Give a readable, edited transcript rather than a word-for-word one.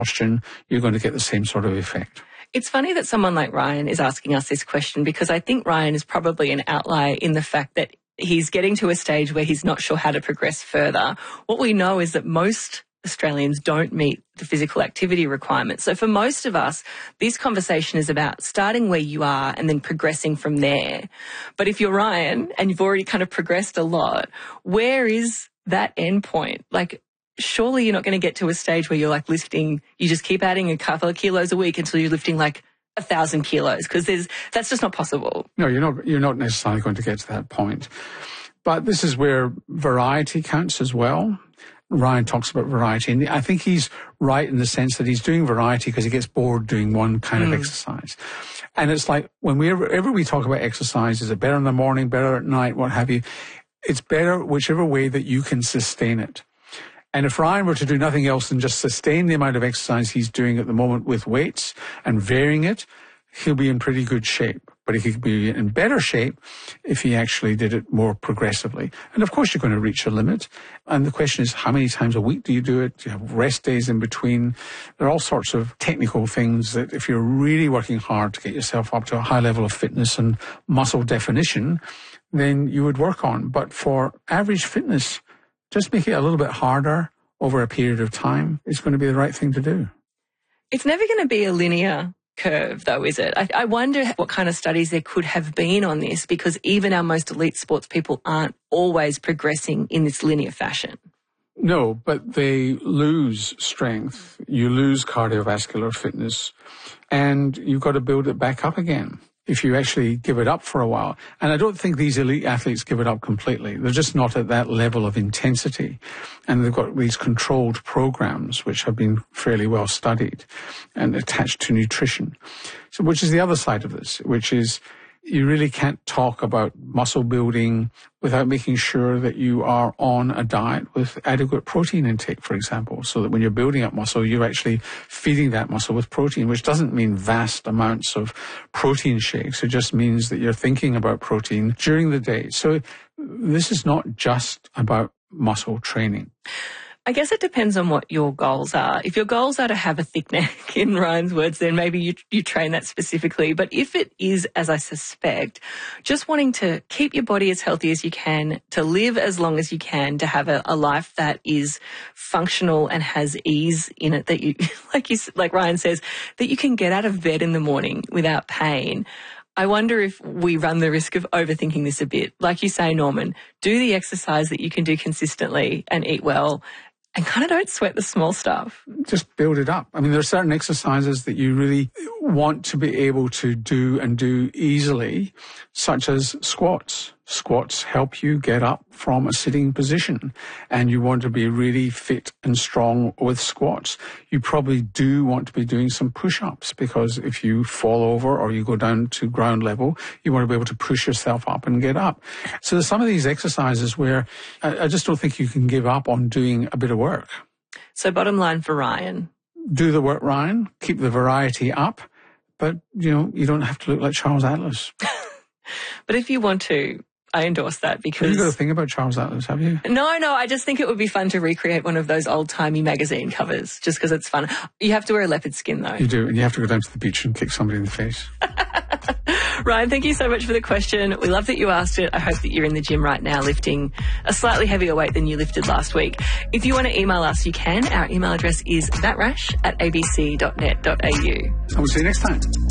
exhaustion, you're going to get the same sort of effect. It's funny that someone like Ryan is asking us this question, because I think Ryan is probably an outlier in the fact that he's getting to a stage where he's not sure how to progress further. What we know is that most Australians don't meet the physical activity requirements. So for most of us, this conversation is about starting where you are and then progressing from there. But if you're Ryan and you've already kind of progressed a lot, where is that end point? Like, surely you're not going to get to a stage where you're like lifting, you just keep adding a couple of kilos a week until you're lifting like 1,000 kilos, because that's just not possible. No, you're not necessarily going to get to that point. But this is where variety counts as well. Ryan talks about variety, and I think he's right in the sense that he's doing variety because he gets bored doing one kind of exercise. And it's like whenever we talk about exercise, is it better in the morning, better at night, what have you? It's better whichever way that you can sustain it. And if Ryan were to do nothing else than just sustain the amount of exercise he's doing at the moment with weights and varying it, he'll be in pretty good shape. But he could be in better shape if he actually did it more progressively. And of course, you're going to reach a limit. And the question is, how many times a week do you do it? Do you have rest days in between? There are all sorts of technical things that if you're really working hard to get yourself up to a high level of fitness and muscle definition, then you would work on. But for average fitness, just make it a little bit harder over a period of time. It's going to be the right thing to do. It's never going to be a linear curve, though, is it? I wonder what kind of studies there could have been on this, because even our most elite sports people aren't always progressing in this linear fashion. No, but they lose strength, you lose cardiovascular fitness, and you've got to build it back up again if you actually give it up for a while. And I don't think these elite athletes give it up completely. They're just not at that level of intensity. And they've got these controlled programs which have been fairly well studied and attached to nutrition. So, which is the other side of this, which is you really can't talk about muscle building without making sure that you are on a diet with adequate protein intake, for example, so that when you're building up muscle, you're actually feeding that muscle with protein, which doesn't mean vast amounts of protein shakes. It just means that you're thinking about protein during the day. So this is not just about muscle training. I guess it depends on what your goals are. If your goals are to have a thick neck, in Ryan's words, then maybe you train that specifically. But if it is, as I suspect, just wanting to keep your body as healthy as you can, to live as long as you can, to have a life that is functional and has ease in it, that you, like Ryan says, that you can get out of bed in the morning without pain, I wonder if we run the risk of overthinking this a bit. Like you say, Norman, do the exercise that you can do consistently and eat well, and kind of don't sweat the small stuff. Just build it up. I mean, there are certain exercises that you really want to be able to do and do easily, such as squats. Squats help you get up from a sitting position, and you want to be really fit and strong with squats. You probably do want to be doing some push-ups, because if you fall over or you go down to ground level, you want to be able to push yourself up and get up. So there's some of these exercises where I just don't think you can give up on doing a bit of work. So bottom line for Ryan. Do the work, Ryan. Keep the variety up. But, you don't have to look like Charles Atlas. But if you want to, I endorse that, because... You've got to think about Charles Atlas, have you? No, I just think it would be fun to recreate one of those old-timey magazine covers, just because it's fun. You have to wear a leopard skin, though. You do, and you have to go down to the beach and kick somebody in the face. Ryan, thank you so much for the question. We love that you asked it. I hope that you're in the gym right now lifting a slightly heavier weight than you lifted last week. If you want to email us, you can. Our email address is thatrash@abc.net.au. And we'll see you next time.